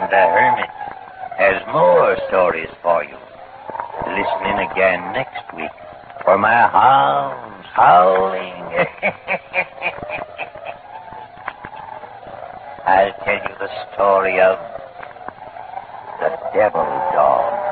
the hermit has more stories for you. Listen in again next week for my hounds howling. I'll tell you the story of the Devil Dog.